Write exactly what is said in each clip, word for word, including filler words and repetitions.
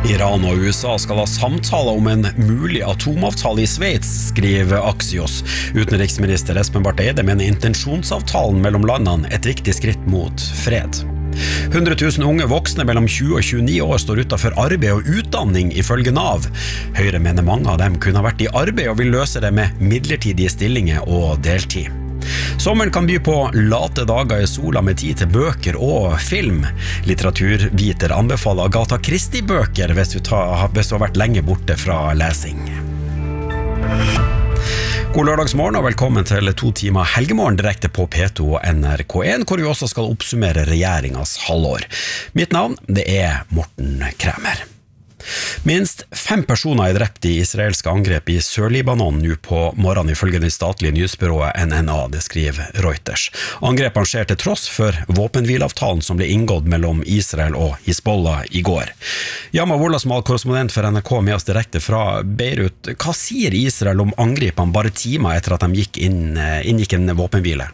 Iran og U S A skal ha samtaler om en mulig atomavtale i Sveits, skriver Axios. Utenriksminister Espen Barth Eide mener intensjonsavtalen mellom landene et viktig skritt mot fred. hundre tusen unge voksne mellom tjue og tjueni år står utenfor arbeid og utdanning ifølge Nav. Høyre mener mange av dem kunne ha vært i arbeid og vil løse det med midlertidige stillinger og deltid. Sommeren kan by på late dager i sola med tid til bøker og film. Litteraturviter anbefaler Agatha Christie-bøker hvis du, tar, hvis du har vært lenge borte fra lesing. God lørdagsmorgen og velkommen til to timer helgemorgen direkte på P to og N R K en, hvor vi også skal oppsummere regjeringens halvår. Mitt navn, det er Morten Kremer. Minst fem personer er drept i israelske angrep i Sør-Libanon nå på morgenen ifølge det statlige nyhetsbyrået N N A, det skriver Reuters. Angrepene skjer til tross for våpenhvileavtalen som ble inngått mellom Israel og Hizbollah i går. Yama Wolasmal, korrespondent for N R K med oss direkte fra Beirut. Hva sier Israel om angrepene bare timer etter at de gikk inn, inngikk en våpenhvile?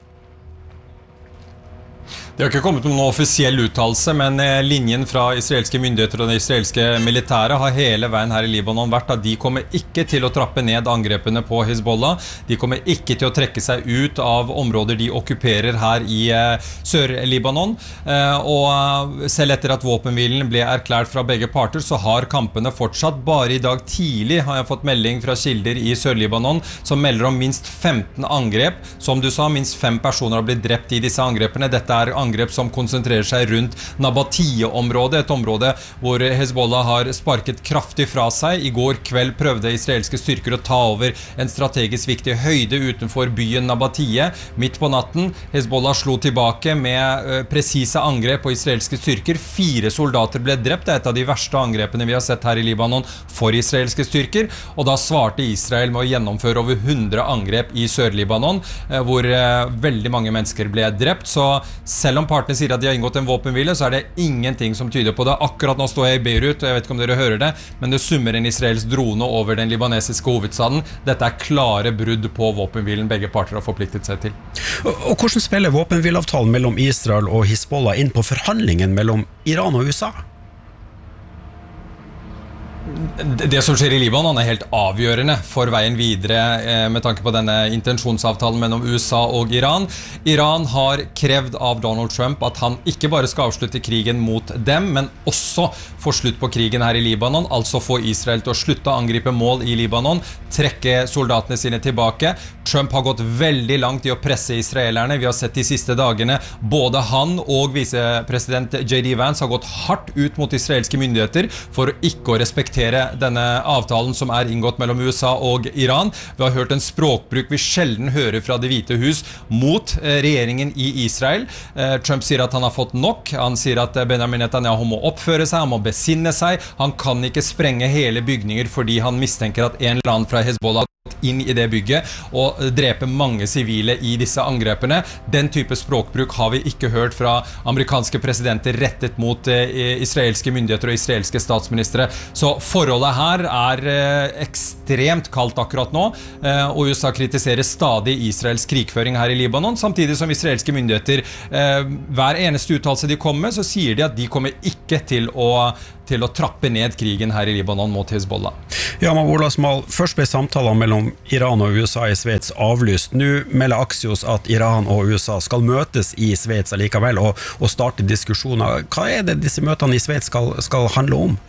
Det har ikke kommet noen offisiell uttalelse, men linjen fra israelske myndigheter og det israelske militære har hele veien her i Libanon vært at de kommer ikke til å trappe ned angrepene på Hizbollah. De kommer ikke til å trekke seg ut av områder de okkuperer her i Sør-Libanon. Og selv etter at våpenhvilen ble erklært fra begge parter, så har kampene fortsatt. Bare i dag tidlig har jeg fått melding fra kilder i Sør-Libanon som melder om minst femten angrep. Som du sa, minst fem personer har blitt drept i disse angrepene. Dette er angrep som konsentrerer seg rundt Nabatie-området, et område hvor Hezbollah har sparket kraftig fra seg. I går kveld prøvde israelske styrker å ta over en strategisk viktig høyde utenfor byen Nabatie. Midt på natten, Hezbollah slo tilbake med uh, presise angrep på israelske styrker. Fire soldater ble drept. Det er et av de verste angrepene vi har sett her i Libanon for israelske styrker. Og da svarte Israel med å gjennomføre over hundre angrep i Sør-Libanon, uh, hvor uh, veldig mange mennesker ble drept. Så selv om partene sier at de har inngått en våpenhvile, så er det ingenting som tyder på det. Akkurat nå står jeg i Beirut, og jeg vet ikke om dere hører det, men det summer en israelsk drone over den libanesiske hovedstaden. Dette er klare brudd på våpenhvilen begge parter har forpliktet seg til. Og, og hvordan spiller våpenhvileavtalen mellom Israel og Hizbollah inn på forhandlingen mellom Iran og U S A? Det som skjer i Libanon er helt avgjørende for veien videre med tanke på denne intensjonsavtalen mellom U S A og Iran. Iran har krevd av Donald Trump at han ikke bare skal avslutte krigen mot dem, men også få slutt på krigen her i Libanon, altså få Israel til å slutte å angripe mål i Libanon, trekke soldatene sine tilbake. Trump har gått veldig langt i å presse israelerne. Vi har sett de siste dagene, både han og visepresident J D Vance har gått hardt ut mot israelske myndigheter for å ikke å respektere denne avtalen som er inngått mellom U S A og Iran. Vi har hørt en språkbruk vi sjelden hører fra Det hvite hus mot eh, regjeringen i Israel. Eh, Trump sier at han har fått nok. Han sier at Benjamin Netanyahu må oppføre seg, han må besinne seg. Han kan ikke sprenge hele bygninger fordi han mistenker at en eller annen fra Hezbollah inn i det bygget og drepe mange sivile i disse angrepene. Den type språkbruk har vi ikke hørt fra amerikanske presidenter rettet mot eh, israelske myndigheter og israelske statsministre. Så forholdet her er eh, ekstremt kaldt akkurat nå, eh, og U S A kritiserer stadig Israels krigføring her i Libanon, samtidig som israelske myndigheter eh, hver eneste uttalelse de kommer med, så sier de at de kommer ikke til å til å trappe ned krigen her i Libanon mot Hezbollah. Yama Wolasmal, først ble samtaler mellom Iran og U S A i Sveits avlyst. Nå melder Axios at Iran og U S A skal møtes i Sveits allikevel og, og starte diskusjoner. Hva er det disse møtene i Sveits skal, skal handle om?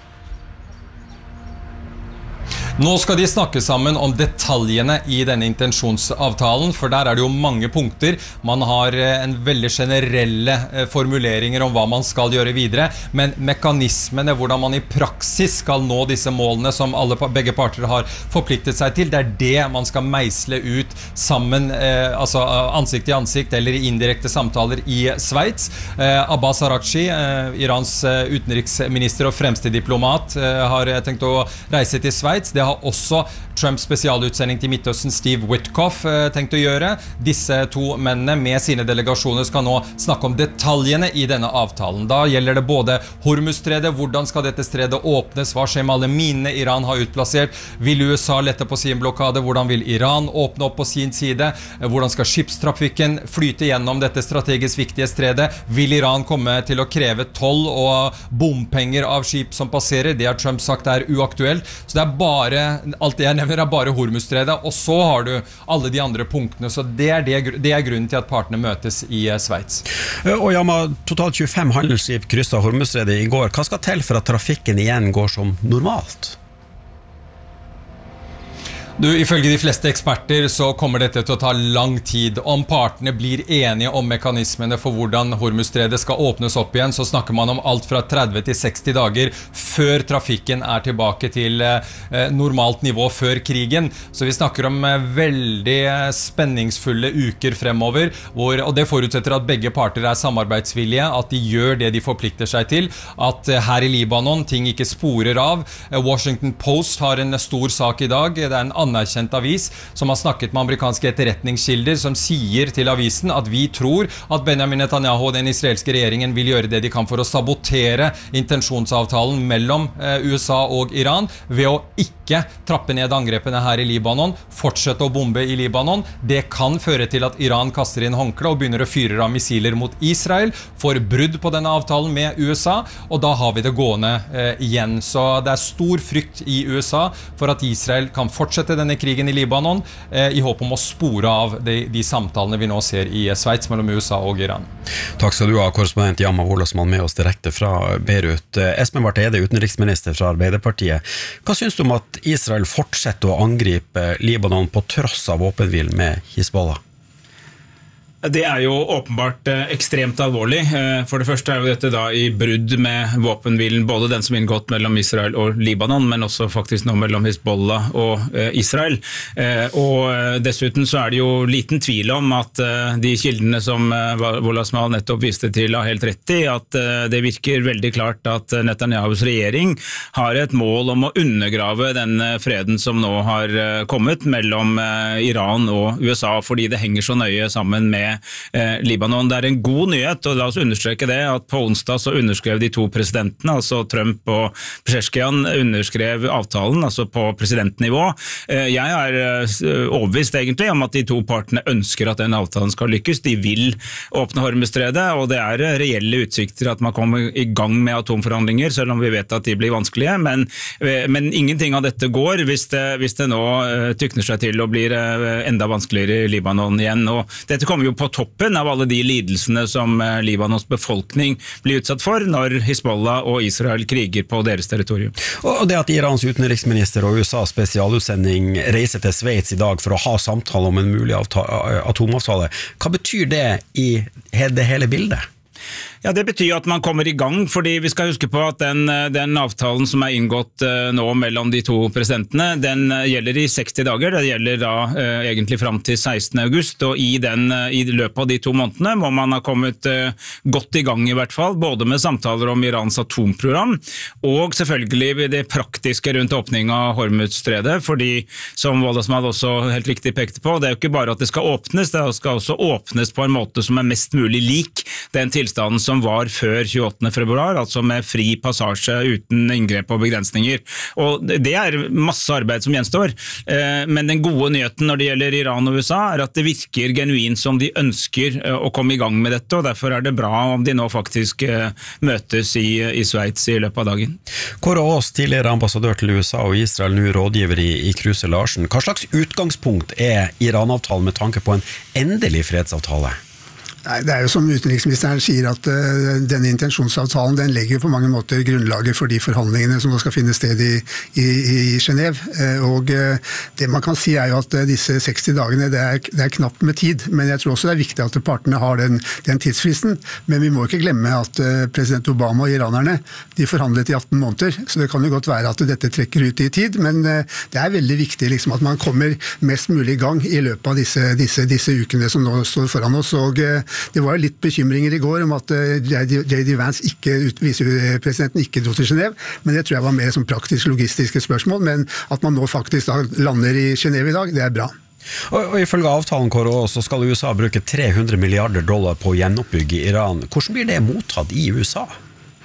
Nå skal de snakke sammen om detaljene i denne intensjonsavtalen, for der er det jo mange punkter. Man har en veldig generelle formuleringer om hva man skal gjøre videre, men mekanismene, hvordan man i praksis skal nå disse målene som alle, begge parter har forpliktet seg til, det er det man skal meisle ut sammen, eh, altså ansikt i ansikt eller i indirekte samtaler i Sveits. Eh, Abbas Araghchi, eh, Irans utenriksminister og fremste diplomat, eh, har tenkt å reise til Sveits. Det har har også Trumps spesialutsending til Midtøsten, Steve Witkoff, tenkt å gjøre. Disse to mennene med sine delegasjoner skal nå snakke om detaljene i denne avtalen. Da gjelder det både Hormuz-stredet, hvordan skal dette stredet åpnes, hva skjer med alle minene Iran har utplassert, vil U S A lette på sin blokade, hvordan vil Iran åpne opp på sin side, hvordan skal skipstrafikken flyte gjennom dette strategisk viktige stredet, vil Iran komme til å kreve toll og bompenger av skip som passerer, det har Trump sagt er uaktuelt, så det er bare, alt det jeg nevner er bare Hormuz-stredet, og så har du alle de andre punktene, så det er, det, det er grunnen til at partene møtes i Sveits. Og Yama, totalt tjuefem handelsskip krysset Hormuz-stredet i går. Hva skal til for at trafikken igjen går som normalt? Du, ifølge de fleste eksperter så kommer dette til å ta lang tid. Om partene blir enige om mekanismene for hvordan Hormuz-stredet skal åpnes opp igjen, så snakker man om alt fra tretti til seksti dager før trafikken er tilbake til eh, normalt nivå før krigen. Så vi snakker om eh, veldig spenningsfulle uker fremover, hvor, og det forutsetter at begge parter er samarbeidsvillige, at de gjør det de forplikter seg til, at eh, her i Libanon ting ikke sporer av. Eh, Washington Post har en stor sak i dag, det er en anerkjent avis som har snakket med amerikanske etterretningskilder som sier til avisen at vi tror at Benjamin Netanyahu og den israelske regjeringen vil gjøre det de kan for å sabotere intensjonsavtalen mellom eh, U S A og Iran ved å ikke trappe ned angrepene her i Libanon, fortsette å bombe i Libanon. Det kan føre til at Iran kaster inn håndkle og begynner å fyre av missiler mot Israel for brudd på denne avtalen med U S A, og da har vi det gående eh, igjen. Så det er stor frykt i U S A for at Israel kan fortsette denne krigen i Libanon eh, i håp om å spore av de, de samtalene vi nå ser i Sveits mellom U S A og Iran. Takk skal du ha, korrespondent Yama Wolasmann med oss direkte fra Beirut. Espen Barth Eide, utenriksminister fra Arbeiderpartiet. Hva synes du om at Israel fortsetter å angripe Libanon på tross av våpenhvil med Hizbollah? Det er jo åpenbart eh, ekstremt alvorlig. Eh, for det første er jo dette da i brudd med våpenhvilen, både den som er inngått mellom Israel og Libanon, men også faktisk nå mellom Hizbollah og eh, Israel. Eh, og eh, dessuten så er det jo liten tvil om at eh, de kildene som eh, Wolasmann nettopp viste til har helt rett i, at eh, det virker veldig klart at Netanyahus regjering har et mål om å undergrave den eh, freden som nå har eh, kommet mellom eh, Iran og U S A, fordi det henger så nøye sammen med Eh, Libanon. Det er en god nyhet, og la oss understreke det, at på onsdag så underskrev de to presidentene, altså Trump og Pezeshkian, underskrev avtalen, altså på presidentnivå. Eh, jeg er eh, overbevist egentlig om at de to partene ønsker at den avtalen skal lykkes. De vil åpne Hormuz-stredet, og det er reelle utsikter at man kommer i gang med atomforhandlinger, selv om vi vet at de blir vanskelige, men, eh, men ingenting av dette går hvis det, hvis det nå eh, tykner seg til og blir eh, enda vanskeligere i Libanon igjen. Og dette kommer jo på toppen av alle de lidelsene som Libanons befolkning blir utsatt for når Hizbollah og Israel kriger på deres territorium. Og det at Irans utenriksminister og U S A spesialutsending reiser til Sveits i dag for å ha samtale om en mulig atomavtale, hva betyr det i det hele bildet? Ja, Det betyr at man kommer i gang, fordi vi skal huske på at den, den avtalen som er inngått uh, nå mellom de to presidentene, den uh, gjelder i seksti dager, det gjelder da uh, egentlig frem til sekstende august, og i, den, uh, i løpet av de to månedene må man ha kommet uh, godt i gang i hvert fall, både med samtaler om Irans atomprogram, og selvfølgelig det praktiske rundt åpning av Hormuz-stredet, fordi som Wolasmann også helt riktig pekte på, det er jo ikke bare at det skal åpnes, det skal også åpnes på en måte som er mest mulig lik den tilstanden som som var før tjueåttende februar, altså med fri passasje uten inngrep og begrensninger. Og det er masse arbeid som gjenstår, men den gode nyheten når det gjelder Iran og U S A er at det virker genuint som de ønsker å komme i gang med dette, og derfor er det bra om de nå faktisk møtes i, i Sveits i løpet av dagen. Kåre Aas, tidligere ambassadør til U S A og Israel, nå rådgiver i, i Kruse Larsen. Hva slags utgangspunkt er Iran-avtalen med tanke på en endelig fredsavtale? Nei, det er jo som utenriksministeren sier at uh, denne intensjonsavtalen den legger på mange måter grunnlaget for de forhandlingene som nå skal finne sted i, i, i Genève. Uh, og uh, det man kan si er jo at uh, disse seksti dagene det er, det er knapt med tid, men jeg tror også det er viktig at partene har den, den tidsfristen. Men vi må ikke glemme at uh, president Obama og iranerne de forhandlet i atten måneder, så det kan jo godt være at dette trekker ut i tid, men uh, det er veldig viktig liksom, at man kommer mest mulig i gang i løpet av disse, disse, disse ukene som nå står foran oss. og uh, det var litt bekymringer i går om at J D Vance, ikke, visepresidenten, ikke dro til Genève, men det tror jeg var mer som praktisk logistiske spørsmål, men at man nå faktisk da lander i Genève i dag, det er bra. Og, og ifølge avtalen Kåre, så skal U S A bruke tre hundre milliarder dollar på å gjenoppbygge Iran. Hvordan blir det mottatt i U S A?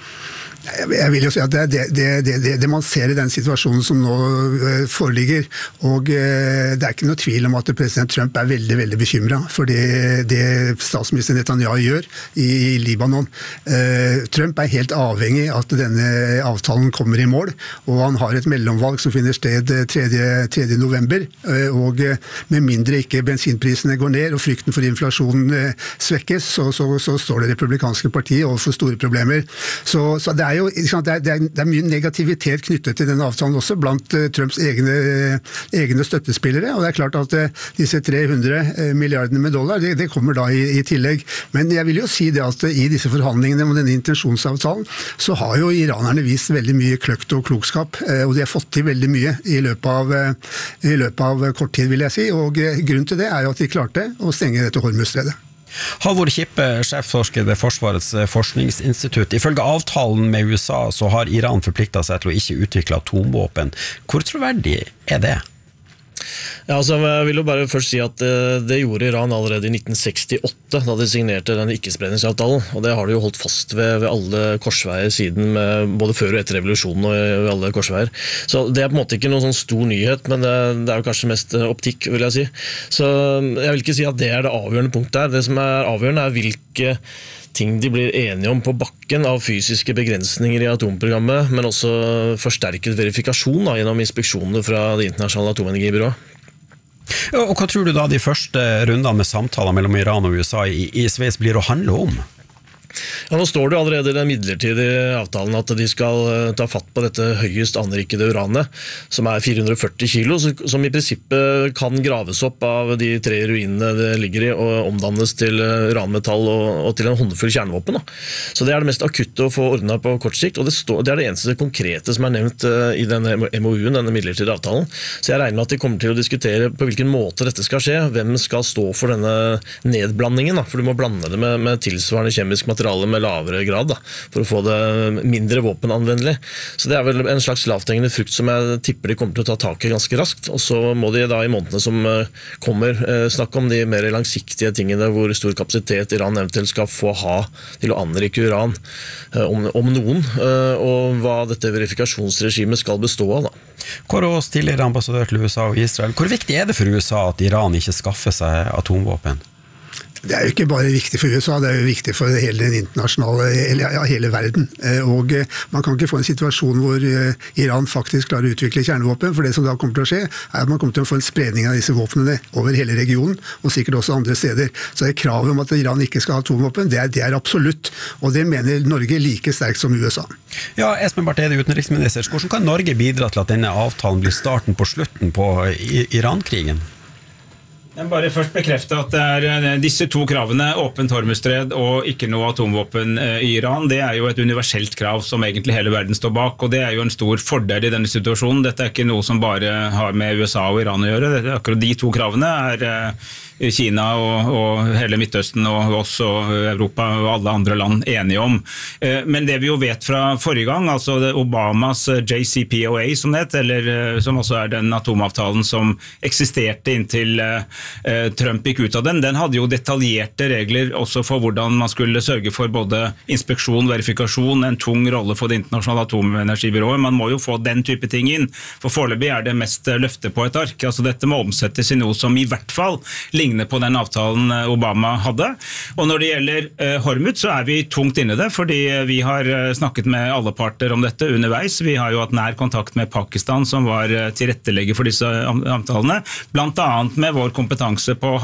Jeg vil jo si at det er det, det, det, det man ser i den situasjonen som nå foreligger, og det er ikke noe tvil om at president Trump er veldig, veldig bekymret for det, det statsminister Netanyahu gjør i Libanon. Trump er helt avhengig av at denne avtalen kommer i mål, og han har et mellomvalg som finner sted tredje november, og med mindre ikke bensinprisene går ned og frykten for inflasjonen svekkes, så, så, så står det republikanske partiet overfor store problemer. Så, så det er jo, det er, det er mye negativitet knyttet til denne avtalen også blant uh, Trumps egne, egne støttespillere, og det er klart at uh, disse tre hundre milliardene med dollar, det, det kommer da i, i tillegg. Men jeg vil jo si det at uh, i disse forhandlingene om denne intensjonsavtalen, så har jo iranerne vist veldig mye kløkt og klokskap, uh, og de har fått til veldig mye i løpet av, uh, i løpet av kort tid, vil jeg si, og uh, grunnen til det er jo at de klarte å stenge dette Hormuzstredet. Halvor Kippe, sjefforsker ved Forsvarets forskningsinstitutt. Ifølge avtalen med U S A så har Iran forpliktet seg til å ikke utvikle atomvåpen. Hvor troverdig er det? Ja, altså, jeg vil jo bare først si at det gjorde Iran allerede i nitten sekstiåtte, da de signerte den ikke-spredningsavtalen, og det har de jo holdt fast ved, ved alle korsveier siden, med, både før og etter revolusjonen og ved alle korsveier. Så det er på en måte ikke noen sånn stor nyhet, men det, det er jo kanskje mest optikk, vil jeg si. Så jeg vil ikke si at det er det avgjørende punktet her. Det som er avgjørende er hvilke ting de blir enige om på bakken av fysiske begrensninger i atomprogrammet, men også forsterket verifikasjon da, gjennom inspeksjoner fra det internasjonale atomenergibyrået. Og hva tror du da de første rundene med samtaler mellom Iran og U S A i, i Sveits blir å handle om? Ja, nå står det allerede i den midlertidige avtalen at de skal ta fatt på dette høyest anrikede uranet, som er fire hundre og førti kilo, som i prinsippet kan graves opp av de tre ruinene det ligger i, og omdannes til uranmetall og, og til en håndfull kjernevåpen. Da. Så det er det mest akutte å få ordnet på kort sikt, og det, står, det er det eneste konkrete som er nevnt i denne M O U-en, denne midlertidige avtalen. Så jeg regner med at de kommer til å diskutere på hvilken måte dette skal skje, hvem skal stå for denne nedblandingen, da, for du må blande det med, med tilsvarende kjemisk materiale med lavere grad, da, for å få det mindre våpenanvendelig. Så det er vel en slags lavthengende frukt som jeg tipper de kommer til å ta tak i ganske raskt, og så må de da i månedene som kommer snakke om de mer langsiktige tingene, hvor stor kapasitet Iran eventuelt skal få ha til å anrike uran om, om noen, og hva dette verifikasjonsregimet skal bestå av. Da. Kåre Aas, tidligere ambassadør til U S A og Israel. Hvor viktig er det for U S A at Iran ikke skaffer seg atomvåpen? Det er jo ikke bare viktig for U S A, det er jo viktig for hele den internasjonale, ja, hele verden. Og man kan ikke få en situasjon hvor Iran faktisk klarer å utvikle kjernevåpen, for det som da kommer til å skje, er at man kommer til å få en spredning av disse våpnene over hele regionen, og sikkert også andre steder. Så det kravet om at Iran ikke skal ha atomvåpen, det er, det er absolutt, og det mener Norge like sterkt som U S A. Ja, Espen Barth Eide, utenriksminister, hvordan kan Norge bidra til at denne avtalen blir starten på slutten på Iran-krigen? Jeg bare først bekrefte at det er disse to kravene, åpent Hormuzstred og ikke noe atomvåpen i Iran, det er jo et universelt krav som egentlig hele verden står bak, og det er jo en stor fordel i denne situasjonen. Dette er ikke noe som bare har med U S A og Iran å gjøre. Akkurat de to kravene er Kina og, og hele Midtøsten og oss og Europa og alle andre land enige om. Men det vi jo vet fra forrige gang, altså Obamas J C P O A som det het, eller som også er den atomavtalen som eksisterte inntil Trump gikk ut av den, den hadde jo detaljerte regler også for hvordan man skulle sørge for både inspeksjon, verifikasjon, en tung rolle for det internasjonale atomenergibyrået. Man må jo få den type ting inn, for foreløpig er det mest løfte på et ark. Altså dette må omsettes i noe som i hvert fall ligner på den avtalen Obama hadde. Og når det gjelder Hormuz, så er vi tungt inne i det, fordi vi har snakket med alle parter om dette underveis. Vi har jo hatt nær kontakt med Pakistan, som var tilrettelegger for disse avtalene, blant annet med vår kompetanse på